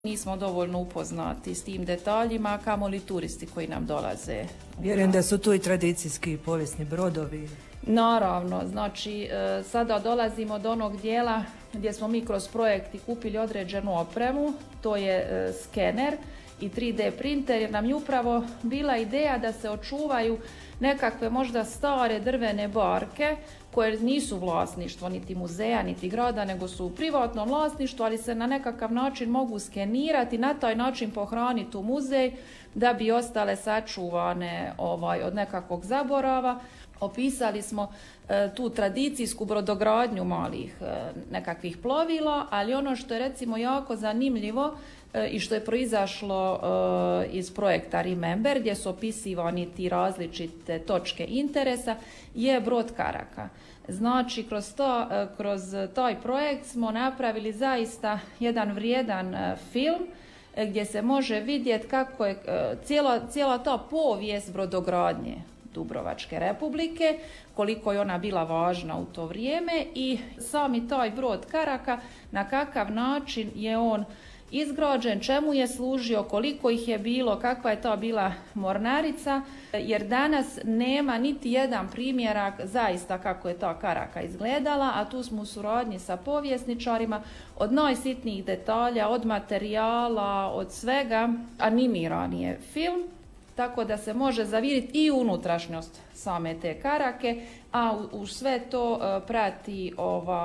Nismo dovoljno upoznati s tim detaljima, kamoli turisti koji nam dolaze. Vjerujem da su tu i tradicijski povijesni brodovi. Naravno, znači sada dolazimo do onog dijela gdje smo mi kroz projekt kupili određenu opremu, to je skener i 3D printer, jer nam je upravo bila ideja da se očuvaju nekakve možda stare drvene barke koje nisu vlasništvo niti muzeja niti grada, nego su u privatnom vlasništvu, ali se na nekakav način mogu skenirati, na taj način pohraniti u muzej da bi ostale sačuvane od nekakvog zaborava. Opisali smo tu tradicijsku brodogradnju malih nekakvih plovila, ali ono što je recimo jako zanimljivo i što je proizašlo iz projekta Remember, gdje su opisivani ti različite točke interesa, je brod Karaka. Znači, kroz taj projekt smo napravili zaista jedan vrijedan film gdje se može vidjeti kako je cijela ta povijest brodogradnje Dubrovačke Republike, koliko je ona bila važna u to vrijeme i sami taj brod Karaka, na kakav način je on izgrađen, čemu je služio, koliko ih je bilo, kakva je to bila mornarica, jer danas nema niti jedan primjerak zaista kako je ta Karaka izgledala, a tu smo u suradnji sa povjesničarima od najsitnijih detalja, od materijala, od svega. Animiran je film, tako da se može zavidjeti i unutrašnjost same te Karake, a u sve to prati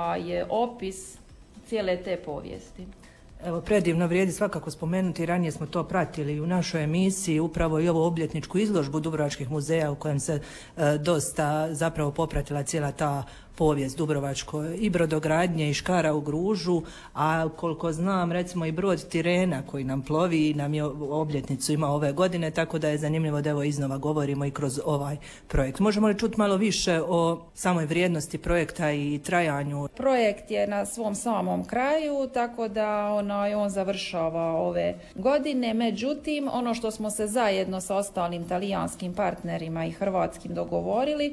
opis cijele te povijesti. Evo, predivno vrijedi svakako spomenuti, ranije smo to pratili u našoj emisiji, upravo i ovu obljetničku izložbu Dubrovačkih muzeja u kojem se dosta zapravo popratila cijela ta povijest Dubrovačkoj i brodogradnje i škara u Gružu, a koliko znam recimo i brod Tirena koji nam plovi nam je obljetnicu ima ove godine, tako da je zanimljivo da evo iznova govorimo i kroz ovaj projekt. Možemo li čuti malo više o samoj vrijednosti projekta i trajanju? Projekt je na svom samom kraju, tako da on završava ove godine, međutim ono što smo se zajedno sa ostalim talijanskim partnerima i hrvatskim dogovorili,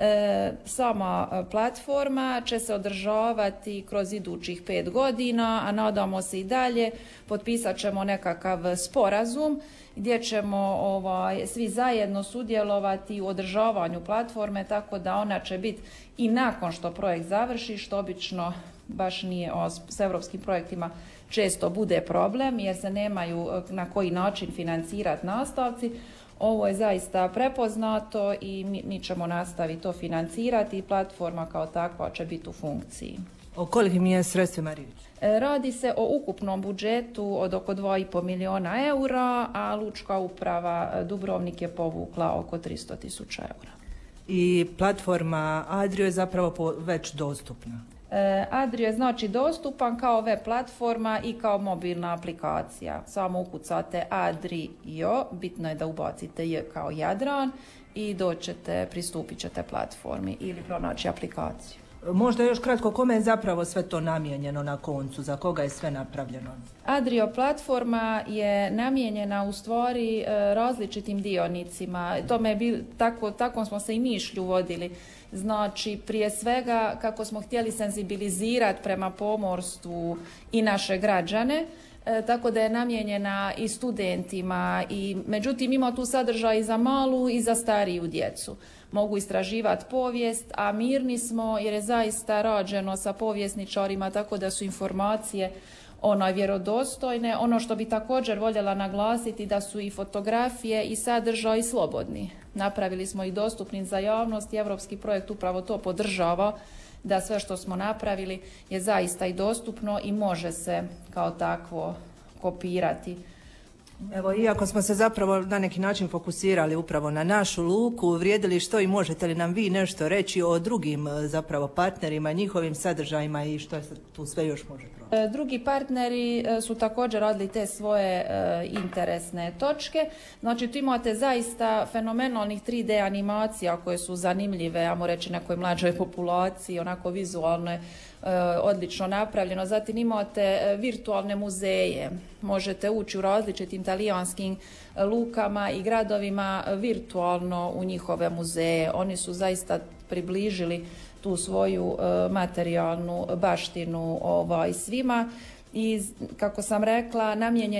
sama platforma će se održavati kroz idućih 5 godina, a nadamo se i dalje. Potpisat ćemo nekakav sporazum gdje ćemo svi zajedno sudjelovati u održavanju platforme, tako da ona će biti i nakon što projekt završi, što obično baš nije s europskim projektima često bude problem, jer se nemaju na koji način financirati nastavci. Ovo je zaista prepoznato i mi ćemo nastaviti to financirati i platforma kao takva će biti u funkciji. O kolikim je sredstvima riječ? Radi se o ukupnom budžetu od oko 2,5 milijuna eura, a Lučka uprava Dubrovnik je povukla oko 300.000 eura. I platforma Adrio je zapravo već dostupna? Adrio je znači dostupan kao web platforma i kao mobilna aplikacija. Samo ukucate Adrio, bitno je da ubacite J kao Jadran i pristupit ćete platformi ili pronaći aplikaciju. Možda još kratko, kome je zapravo sve to namijenjeno na koncu, za koga je sve napravljeno? Adrio platforma je namijenjena u stvari različitim dionicima. Tako smo se i mišlju vodili. Znači, prije svega kako smo htjeli senzibilizirati prema pomorstvu i naše građane, tako da je namijenjena i studentima, međutim ima tu sadržaj i za malu i za stariju djecu. Mogu istraživati povijest, a mirni smo jer je zaista rađeno sa povjesničarima, tako da su informacije vjerodostojne. Ono što bi također voljela naglasiti da su i fotografije i sadržaj slobodni. Napravili smo ih dostupnim za javnost i europski projekt upravo to podržava, da sve što smo napravili je zaista i dostupno i može se kao takvo kopirati. Evo, iako smo se zapravo na neki način fokusirali upravo na našu luku, vrijedili što i možete li nam vi nešto reći o drugim zapravo partnerima, njihovim sadržajima i što se tu sve još može provesti? Drugi partneri su također radili te svoje interesne točke. Znači, tu imate zaista fenomenalnih 3D animacija koje su zanimljive, ajmo reći, nekoj mlađoj populaciji, onako vizualno odlično napravljeno. Zatim imate virtualne muzeje. Možete ući u različitim talijanskim lukama i gradovima virtualno u njihove muzeje. Oni su zaista približili tu svoju materijalnu baštinu svima. i kako sam rekla namijenjen